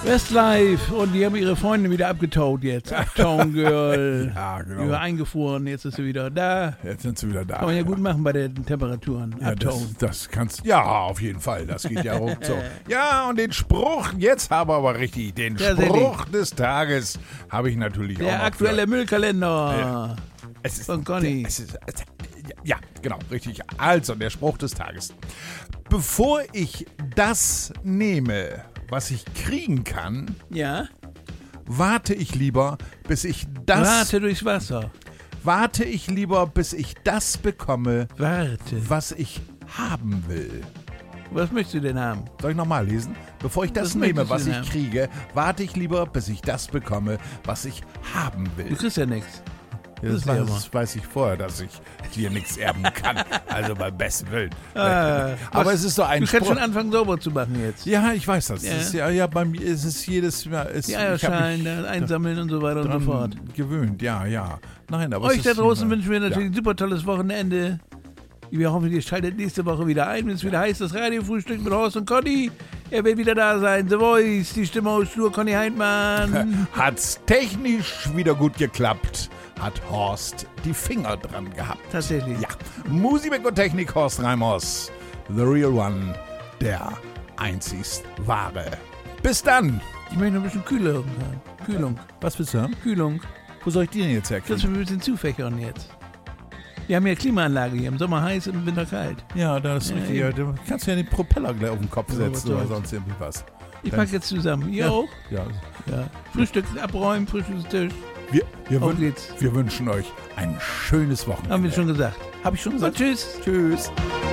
Westlife und die haben ihre Freunde wieder abgetaut jetzt. Uptown Girl. Ja, genau. Die war eingefroren, jetzt ist sie wieder da. Jetzt sind sie wieder da. Kann man ja gut machen bei den Temperaturen. Ja, das kannst ja, auf jeden Fall. Das geht ja ruckzuck. Ja, und den Spruch, jetzt haben wir aber richtig, den Spruch des Tages habe ich natürlich auch noch. Der aktuelle Müllkalender von Conny. Ja, genau, richtig. Also, der Spruch des Tages. Bevor ich das nehme, was ich kriegen kann, Ja? warte ich lieber, bis ich das... Warte durchs Wasser. Warte ich lieber, bis ich das bekomme, Warte. was ich haben will. Was möchtest du denn haben? Soll ich nochmal lesen? Bevor ich das Was nehme, möchtest was du ich denn haben? kriege, warte ich lieber, bis ich das bekomme, was ich haben Du will. kriegst ja nichts. Das weiß ich vorher, dass ich dir nichts erben kann. Also beim besten Willen. Aber es ist so ein Du kannst Spruch. schon anfangen, sauber zu machen jetzt. Ja, ich weiß das. Ja. Das ist ja, bei mir ist es jedes Mal. Die Eierschalen da einsammeln und so weiter und so fort. Gewöhnt, ja. Nein, aber Euch es da ist draußen immer- wünschen wir natürlich ein super tolles Wochenende. Wir hoffen, ihr schaltet nächste Woche wieder ein, wenn es wieder heißt, das Radiofrühstück mit Horst und Conny. Er wird wieder da sein. The Voice, die Stimme aus Stur, Conny Heintmann. Hat's technisch wieder gut geklappt, hat Horst die Finger dran gehabt. Tatsächlich. Ja, Musik und Technik Horst Reimers, the real one, der einzigst wahre. Bis dann. Ich möchte noch ein bisschen Kühlung haben. Kühlung. Was willst du haben? Kühlung. Wo soll ich die denn jetzt Kannst herkriegen? du ein bisschen zufächern jetzt? Wir haben ja Klimaanlage hier. Im Sommer heiß, im Winter kalt. Ja, das ist Ja, richtig. eben. Ja, du kannst ja den Propeller gleich auf den Kopf Ja, setzen was oder soll's. sonst irgendwie was. Ich Dann- pack jetzt zusammen. Ihr Ja. auch? Ja. Ja. Frühstück abräumen, Frühstückstisch. Wir Auf geht's. wünschen euch ein schönes Wochenende. Haben wir schon gesagt. Hab ich schon Und gesagt? tschüss. Tschüss.